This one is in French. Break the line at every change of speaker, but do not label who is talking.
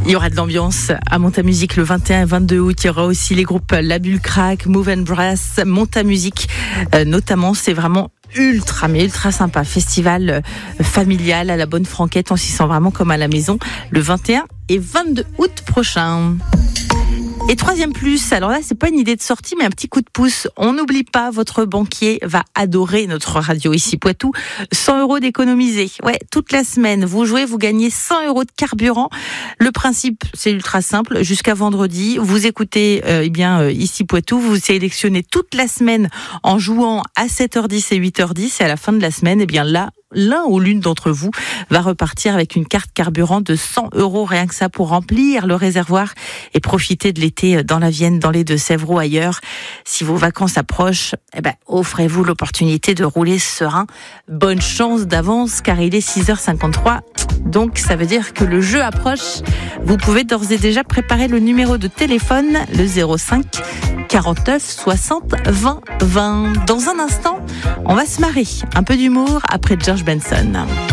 Il y aura de l'ambiance à Montamusic le 21 et 22 août. Il y aura aussi les groupes La Bulle Crack, Move and Brass, Montamusic. Notamment, c'est vraiment ultra sympa. Festival familial à la bonne franquette. On s'y sent vraiment comme à la maison le 21 et 22 août prochain. Et troisième plus, alors là, c'est pas une idée de sortie, mais un petit coup de pouce. On n'oublie pas, votre banquier va adorer notre radio ici Poitou. 100 € d'économiser. Ouais, toute la semaine, vous jouez, vous gagnez 100 € de carburant. Le principe, c'est ultra simple. Jusqu'à vendredi, vous écoutez, ici Poitou, vous sélectionnez toute la semaine en jouant à 7h10 et 8h10. Et à la fin de la semaine, là, l'un ou l'une d'entre vous va repartir avec une carte carburant de 100 €, rien que ça, pour remplir le réservoir et profiter de l'été dans la Vienne, dans les Deux-Sèvres ou ailleurs. Si vos vacances approchent, offrez-vous l'opportunité de rouler serein. Bonne chance d'avance, car il est 6h53. Donc, ça veut dire que le jeu approche. Vous pouvez d'ores et déjà préparer le numéro de téléphone, le 05 49 60 20 20. Dans un instant, on va se marrer. Un peu d'humour après George Benson.